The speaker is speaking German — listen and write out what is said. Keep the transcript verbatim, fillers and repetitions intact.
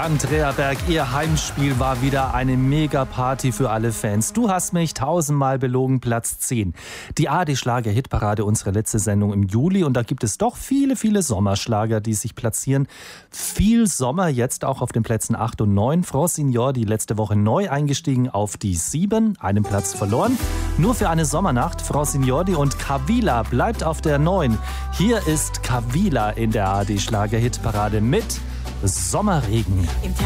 Andrea Berg, ihr Heimspiel war wieder eine Mega-Party für alle Fans. Du hast mich tausendmal belogen, Platz zehn. Die A R D-Schlager-Hitparade, unsere letzte Sendung im Juli. Und da gibt es doch viele, viele Sommerschlager, die sich platzieren. Viel Sommer jetzt auch auf den Plätzen acht und neun. Francine, die letzte Woche neu eingestiegen auf die sieben, einen Platz verloren. Nur für eine Sommernacht, Francine und Kavila bleibt auf der neun. Hier ist Kavila in der A R D-Schlager-Hitparade mit Sommerregen.